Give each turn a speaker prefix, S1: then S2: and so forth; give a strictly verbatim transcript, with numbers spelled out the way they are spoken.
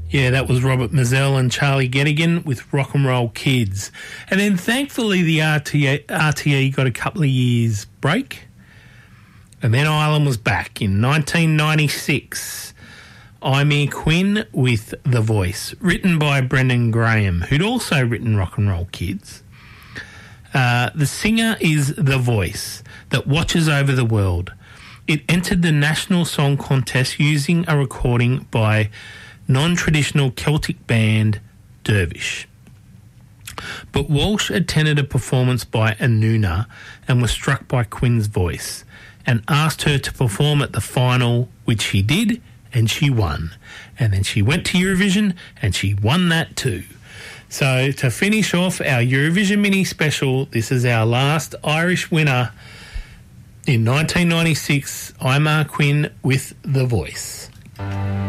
S1: Yeah, that was Robert Mazzell and Charlie Gettigan with Rock and Roll Kids. And then thankfully the R T E, R T E got a couple of years break. And then Ireland was back in nineteen ninety-six. Imee Quinn with The Voice, written by Brendan Graham, who'd also written Rock and Roll Kids. Uh, the singer is The Voice that watches over the world. It entered the National Song Contest using a recording by non-traditional Celtic band Dervish. But Walsh attended a performance by Anuna and was struck by Quinn's voice and asked her to perform at the final, which she did, and she won. And then she went to Eurovision and she won that too. So to finish off our Eurovision mini special, this is our last Irish winner in nineteen ninety-six, Imee Quinn with The Voice.